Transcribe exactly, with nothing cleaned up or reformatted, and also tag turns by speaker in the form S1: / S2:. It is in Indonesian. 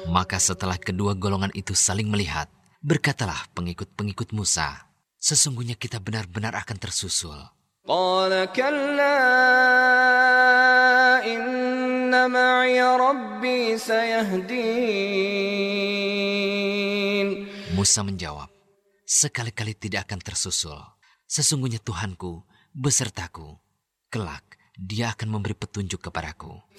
S1: Maka setelah kedua golongan itu saling melihat, berkatalah pengikut-pengikut Musa, sesungguhnya kita benar-benar akan tersusul.
S2: قال كلا إن معي ربي سيهدين.
S1: Musa menjawab, sekali-kali tidak akan tersusul. Sesungguhnya Tuhanku besertaku. Kelak dia akan memberi petunjuk kepadaku.